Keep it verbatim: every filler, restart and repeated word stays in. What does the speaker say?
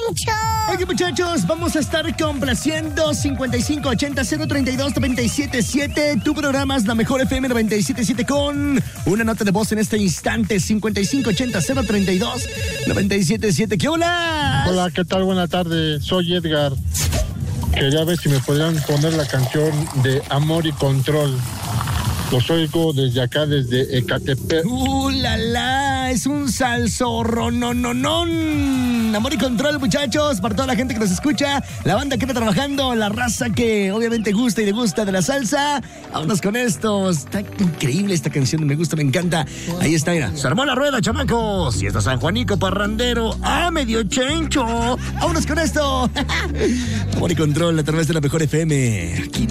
Chencho. Oye, muchachos, vamos a estar complaciendo cincuenta y cinco ochenta cero treinta y dos noventa y siete siete. Tu programa es la mejor F M noventa y siete siete con una nota de voz en este instante. cincuenta y cinco ochenta cero treinta y dos noventa y siete siete. ¿Qué hola? Hola, ¿qué tal? Buena tarde. Soy Edgar. Quería ver si me podrían poner la canción de Amor y Control. Los oigo desde acá, desde Ecatepec. ¡Uh, la, la! Es un salsorro, no, no, no. Amor y Control, muchachos, para toda la gente que nos escucha, la banda que está trabajando, la raza que obviamente gusta y degusta de la salsa. Vámonos con esto. Está increíble esta canción, me gusta, me encanta. Ahí está, mira. Se armó la rueda, chamacos. Y está San Juanico Parrandero. ¡Ah, medio chencho! Vámonos con esto. Amor y Control a través de la mejor F M. Aquí